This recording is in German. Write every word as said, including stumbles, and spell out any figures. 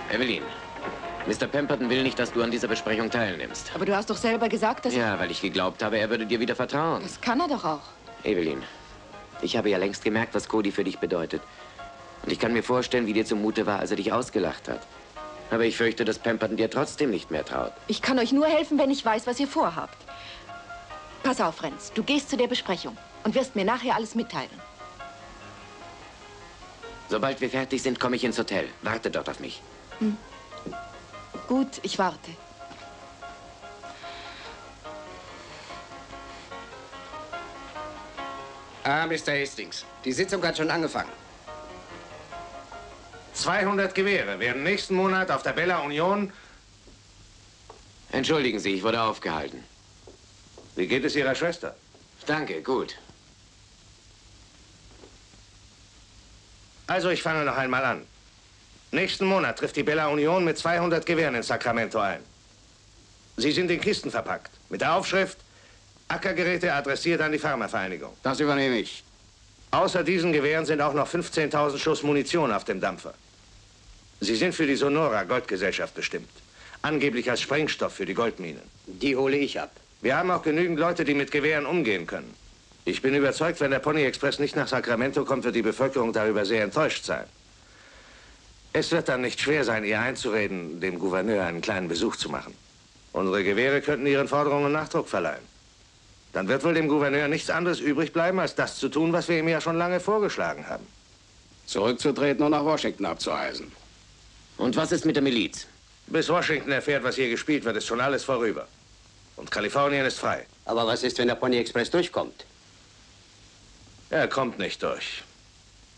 Evelyn, Mister Pemberton will nicht, dass du an dieser Besprechung teilnimmst. Aber du hast doch selber gesagt, dass... Ja, weil ich geglaubt habe, er würde dir wieder vertrauen. Das kann er doch auch. Evelyn, ich habe ja längst gemerkt, was Cody für dich bedeutet. Und ich kann mir vorstellen, wie dir zumute war, als er dich ausgelacht hat. Aber ich fürchte, dass Pemberton dir trotzdem nicht mehr traut. Ich kann euch nur helfen, wenn ich weiß, was ihr vorhabt. Pass auf, Renz. Du gehst zu der Besprechung und wirst mir nachher alles mitteilen. Sobald wir fertig sind, komme ich ins Hotel. Warte dort auf mich. Hm. Gut, ich warte. Ah, Mister Hastings, die Sitzung hat schon angefangen. zweihundert Gewehre werden nächsten Monat auf der Bella Union... Entschuldigen Sie, ich wurde aufgehalten. Wie geht es Ihrer Schwester? Danke, gut. Also, ich fange noch einmal an. Nächsten Monat trifft die Bella Union mit zweihundert Gewehren in Sacramento ein. Sie sind in Kisten verpackt, mit der Aufschrift Ackergeräte adressiert an die Pharmavereinigung. Das übernehme ich. Außer diesen Gewehren sind auch noch fünfzehntausend Schuss Munition auf dem Dampfer. Sie sind für die Sonora Goldgesellschaft bestimmt. Angeblich als Sprengstoff für die Goldminen. Die hole ich ab. Wir haben auch genügend Leute, die mit Gewehren umgehen können. Ich bin überzeugt, wenn der Pony Express nicht nach Sacramento kommt, wird die Bevölkerung darüber sehr enttäuscht sein. Es wird dann nicht schwer sein, ihr einzureden, dem Gouverneur einen kleinen Besuch zu machen. Unsere Gewehre könnten Ihren Forderungen Nachdruck verleihen. Dann wird wohl dem Gouverneur nichts anderes übrig bleiben, als das zu tun, was wir ihm ja schon lange vorgeschlagen haben. Zurückzutreten und nach Washington abzureisen. Und was ist mit der Miliz? Bis Washington erfährt, was hier gespielt wird, ist schon alles vorüber. Und Kalifornien ist frei. Aber was ist, wenn der Pony Express durchkommt? Er kommt nicht durch.